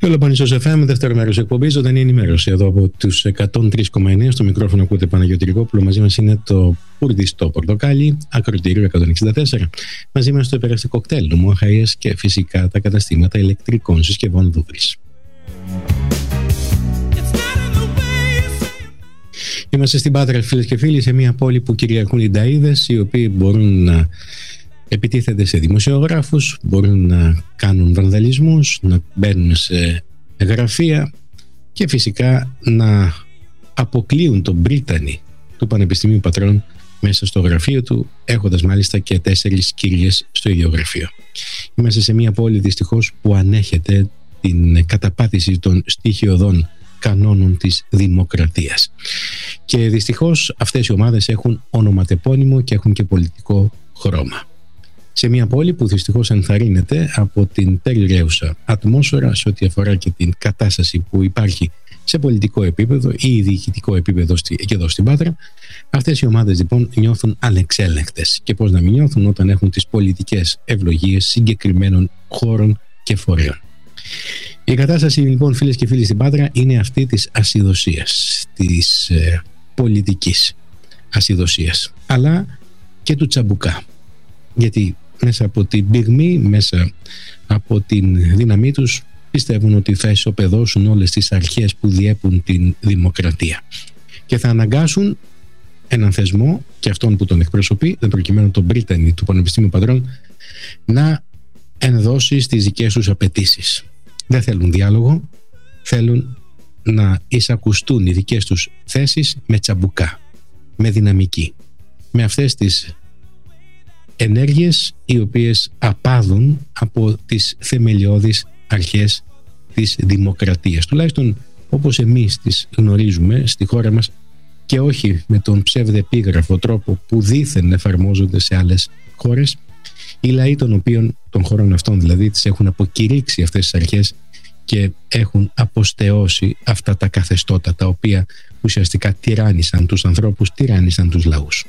Πελοποννήσος FM, δεύτερο μέρος εκπομπής, ζωντανή ενημέρωση εδώ από τους 103,9. Στο μικρόφωνο ακούτε Παναγιώτη Ριγόπουλο. Μαζί μας είναι το Πουρδιστό Πορτοκάλι, ακροτήριο 164. Μαζί μας το υπεραστικό κοκτέιλ Νομό Αχαΐας και φυσικά τα καταστήματα ηλεκτρικών συσκευών Δούβρης. Είμαστε στην Πάτρα, φίλες και φίλοι, σε μια πόλη που κυριαρχούν οι νταΐδες, οι οποίοι μπορούν να επιτίθενται σε δημοσιογράφους, μπορούν να κάνουν βανδαλισμούς, να μπαίνουν σε γραφεία και φυσικά να αποκλείουν τον Πρίτανη του Πανεπιστημίου Πατρών μέσα στο γραφείο του, έχοντας μάλιστα και 4 κυρίες στο ίδιο γραφείο. Είμαστε σε μια πόλη δυστυχώς που ανέχεται την καταπάτηση των στοιχειωδών κανόνων της δημοκρατίας. Και δυστυχώς αυτές οι ομάδες έχουν ονοματεπώνυμο και έχουν και πολιτικό χρώμα. Σε μια πόλη που δυστυχώς ενθαρρύνεται από την περιραίουσα ατμόσφαιρα σε ό,τι αφορά και την κατάσταση που υπάρχει σε πολιτικό επίπεδο ή διοικητικό επίπεδο και εδώ στην Πάτρα, αυτές οι ομάδες λοιπόν νιώθουν ανεξέλεγκτες. Και πώς να μην νιώθουν όταν έχουν τις πολιτικές ευλογίες συγκεκριμένων χώρων και φορέων. Η κατάσταση λοιπόν, φίλες και φίλοι, στην Πάτρα είναι αυτή της ασιδοσίας, της πολιτικής ασιδοσίας, αλλά και του τσαμπουκά. Γιατί μέσα από την πυγμή, μέσα από την δύναμή τους, πιστεύουν ότι θα ισοπεδώσουν όλες τις αρχές που διέπουν την δημοκρατία και θα αναγκάσουν έναν θεσμό και αυτόν που τον εκπροσωπεί, προκειμένου τον Πρίτανη του Πανεπιστημίου Πατρών, να ενδώσει στις δικές τους απαιτήσεις. Δεν θέλουν διάλογο, θέλουν να εισακουστούν οι δικές τους θέσεις με τσαμπουκά, με δυναμική, με αυτές τις ενέργειες οι οποίες απάδουν από τις θεμελιώδεις αρχές της δημοκρατίας, τουλάχιστον όπως εμείς τις γνωρίζουμε στη χώρα μας, και όχι με τον ψευδεπίγραφο τρόπο που δήθεν εφαρμόζονται σε άλλες χώρες. Οι λαοί των χωρών αυτών δηλαδή τις έχουν αποκηρύξει αυτές τις αρχές και έχουν αποστεώσει αυτά τα καθεστώτα τα οποία ουσιαστικά τυράννησαν τους ανθρώπους, τυράννησαν τους λαούς.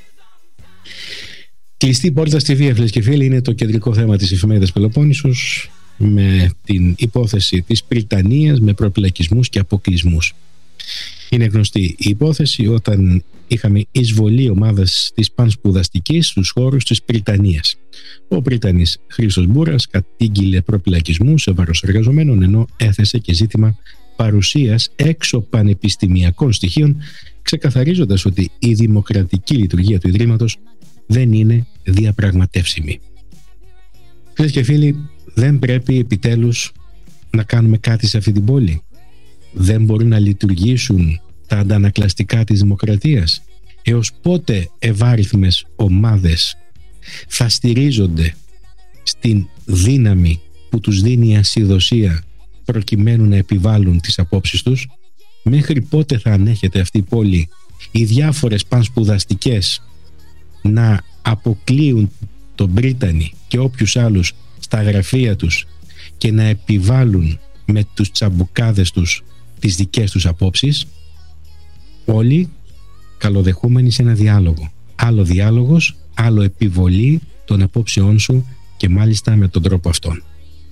Κλειστή πόρτα στη βία, φίλες και φίλοι, είναι το κεντρικό θέμα της εφημερίδας Πελοπόννησος, με την υπόθεση της Πριτανίας, με προπυλακισμούς και αποκλεισμούς. Είναι γνωστή η υπόθεση όταν είχαμε εισβολή ομάδας της πανσπουδαστικής στους χώρους της Πριτανίας. Ο Πρίτανης Χρήστος Μπούρας κατήγγειλε προπυλακισμού σε βάρος εργαζομένων, ενώ έθεσε και ζήτημα παρουσίας έξω πανεπιστημιακών στοιχείων, ξεκαθαρίζοντας ότι η δημοκρατική λειτουργία του Ιδρύματος δεν είναι διαπραγματεύσιμη. Φίλες και φίλοι, δεν πρέπει επιτέλους να κάνουμε κάτι σε αυτή την πόλη? Δεν μπορούν να λειτουργήσουν τα αντανακλαστικά της δημοκρατίας? Έως πότε ευάριθμες ομάδες θα στηρίζονται στην δύναμη που τους δίνει η ασιδοσία προκειμένου να επιβάλλουν τις απόψεις τους? Μέχρι πότε θα ανέχεται αυτή η πόλη οι διάφορες πανσπουδαστικές να αποκλείουν τον Πρίτανη και όποιους άλλους στα γραφεία τους και να επιβάλλουν με τους τσαμπουκάδες τους τις δικές τους απόψεις? Όλοι καλοδεχούμενοι σε ένα διάλογο. Άλλο διάλογος, άλλο επιβολή των απόψεών σου, και μάλιστα με τον τρόπο αυτόν.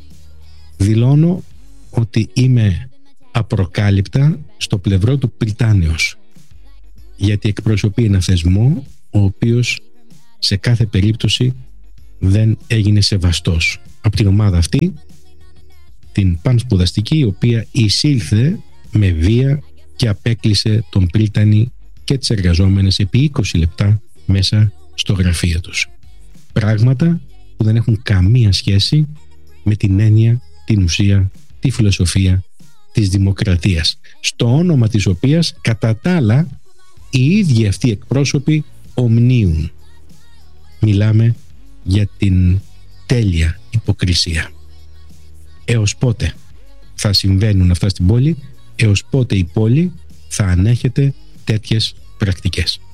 Δηλώνω ότι είμαι απροκάλυπτα στο πλευρό του Πριτάνεως, γιατί εκπροσωπεί ένα θεσμό ο οποίος σε κάθε περίπτωση δεν έγινε σεβαστός από την ομάδα αυτή, την πανσπουδαστική, η οποία εισήλθε με βία και απέκλεισε τον Πρίτανη και τις εργαζόμενες επί 20 λεπτά μέσα στο γραφείο τους. Πράγματα που δεν έχουν καμία σχέση με την έννοια, την ουσία, τη φιλοσοφία της δημοκρατίας, στο όνομα της οποίας κατά τα άλλα οι ίδιοι αυτοί εκπρόσωποι ομνίουν. Μιλάμε για την τέλεια υποκρισία. Έως πότε θα συμβαίνουν αυτά στην πόλη? Έως πότε η πόλη θα ανέχεται τέτοιες πρακτικές?